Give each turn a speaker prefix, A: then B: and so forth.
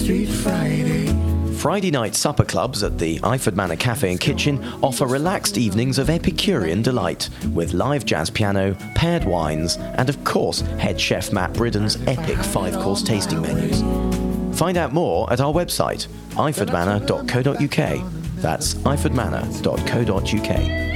A: Street Friday.
B: Friday night supper clubs at the Iford Manor Cafe and Kitchen offer relaxed evenings of Epicurean delight with live jazz piano, paired wines, and of course head chef Matt Bridden's epic 5-course tasting menus. Find out more at our website, ifordmanor.co.uk. That's ifordmanor.co.uk.